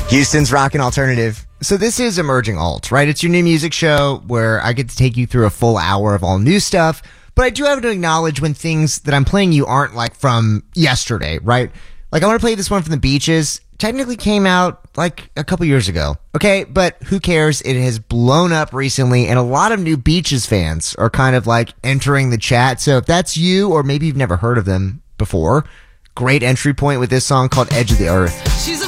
Houston's Rockin' Alternative. So this is Emerging Alt, right? It's your new music show where I get to take you through a full hour of all new stuff, but I do have to acknowledge when things that I'm playing you aren't like from yesterday, right? Like I want to play this one from the Beaches. Technically came out like a couple years ago. Okay, but who cares? It has blown up recently, and a lot of new Beaches fans are kind of like entering the chat. So if that's you, or maybe you've never heard of them before, great entry point with this song called Edge of the Earth. She's a